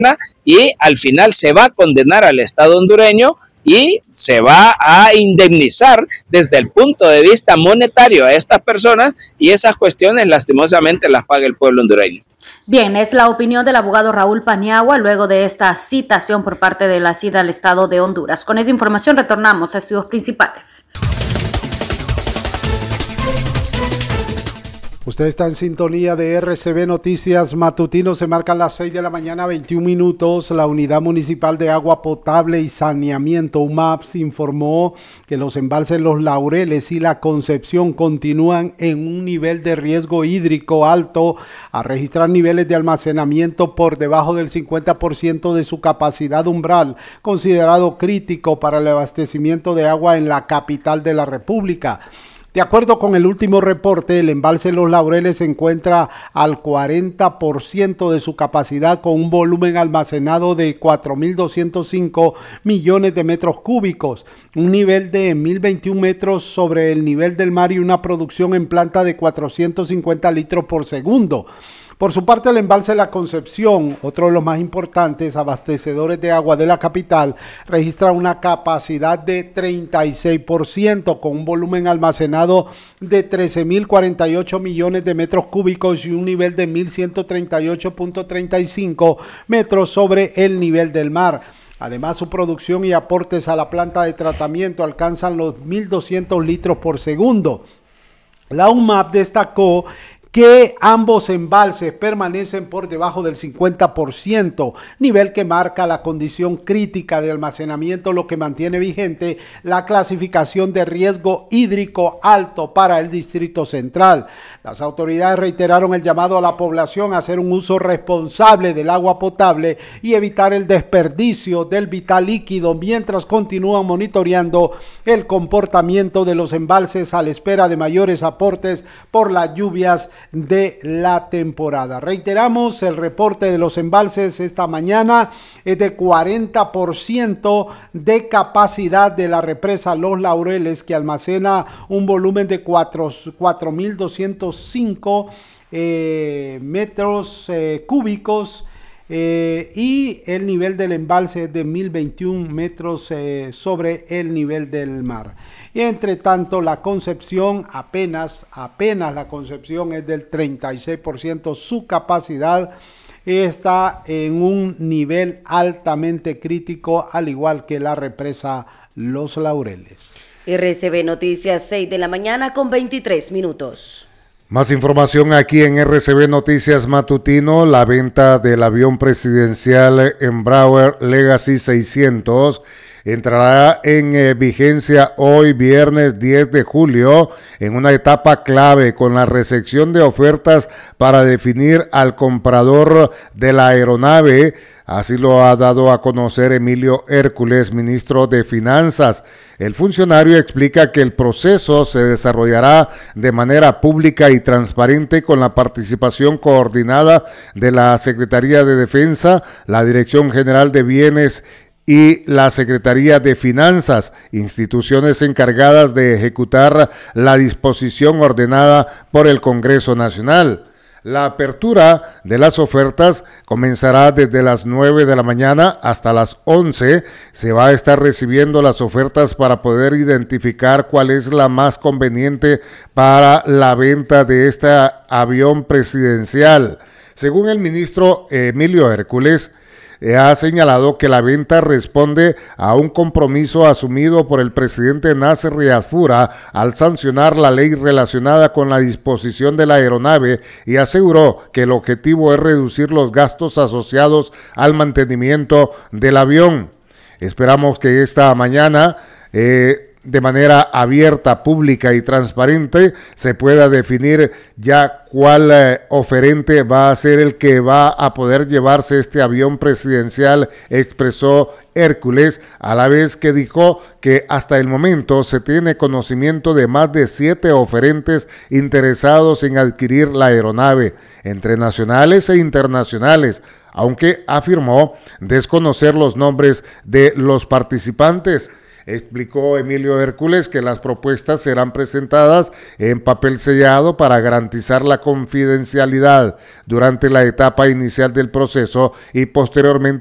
y al final se va a condenar al Estado hondureño y se va a indemnizar desde el punto de vista monetario a estas personas, y esas cuestiones lastimosamente las paga el pueblo hondureño. Bien, es la opinión del abogado Raúl Paniagua luego de esta citación por parte de la CIDA al Estado de Honduras. Con esa información retornamos a estudios principales. Usted está en sintonía de RCB Noticias Matutino. Se marcan las 6 de la mañana, 21 minutos. La Unidad Municipal de Agua Potable y Saneamiento, UMAPS, informó que los embalses Los Laureles y La Concepción continúan en un nivel de riesgo hídrico alto, a registrar niveles de almacenamiento por debajo del 50% de su capacidad umbral, considerado crítico para el abastecimiento de agua en la capital de la República. De acuerdo con el último reporte, el embalse Los Laureles se encuentra al 40% de su capacidad, con un volumen almacenado de 4.205 millones de metros cúbicos, un nivel de 1.021 metros sobre el nivel del mar y una producción en planta de 450 litros por segundo. Por su parte, el embalse La Concepción, otro de los más importantes abastecedores de agua de la capital, registra una capacidad de 36%, con un volumen almacenado de 13.048 millones de metros cúbicos y un nivel de 1.138.35 metros sobre el nivel del mar. Además, su producción y aportes a la planta de tratamiento alcanzan los 1.200 litros por segundo. La UMAP destacó que ambos embalses permanecen por debajo del 50%, nivel que marca la condición crítica de almacenamiento, lo que mantiene vigente la clasificación de riesgo hídrico alto para el Distrito Central. Las autoridades reiteraron el llamado a la población a hacer un uso responsable del agua potable y evitar el desperdicio del vital líquido, mientras continúan monitoreando el comportamiento de los embalses a la espera de mayores aportes por las lluvias de la temporada. Reiteramos, el reporte de los embalses esta mañana es de 40% de capacidad de la represa Los Laureles, que almacena un volumen de 4.205 metros cúbicos, y el nivel del embalse es de 1.021 metros sobre el nivel del mar. Y entre tanto, La Concepción apenas la Concepción es del 36%, su capacidad está en un nivel altamente crítico, al igual que la represa Los Laureles. RCB Noticias, 6 de la mañana con 23 minutos. Más información aquí en RCB Noticias Matutino. La venta del avión presidencial Embraer Legacy 600 entrará en vigencia hoy, viernes 10 de julio, en una etapa clave con la recepción de ofertas para definir al comprador de la aeronave. Así lo ha dado a conocer Emilio Hércules, ministro de Finanzas. El funcionario explica que el proceso se desarrollará de manera pública y transparente, con la participación coordinada de la Secretaría de Defensa, la Dirección General de Bienes y la Secretaría de Finanzas, instituciones encargadas de ejecutar la disposición ordenada por el Congreso Nacional. La apertura de las ofertas comenzará desde las 9 de la mañana hasta las 11. Se va a estar recibiendo las ofertas para poder identificar cuál es la más conveniente para la venta de este avión presidencial. Según el ministro Emilio Hércules, ha señalado que la venta responde a un compromiso asumido por el presidente Nasser Riazfura al sancionar la ley relacionada con la disposición de la aeronave, y aseguró que el objetivo es reducir los gastos asociados al mantenimiento del avión. Esperamos que esta mañana de manera abierta, pública y transparente se pueda definir ya cuál oferente va a ser el que va a poder llevarse este avión presidencial, expresó Hércules, a la vez que dijo que hasta el momento se tiene conocimiento de más de 7 oferentes interesados en adquirir la aeronave, entre nacionales e internacionales, aunque afirmó desconocer los nombres de los participantes. Explicó Emilio Hércules que las propuestas serán presentadas en papel sellado para garantizar la confidencialidad durante la etapa inicial del proceso y posteriormente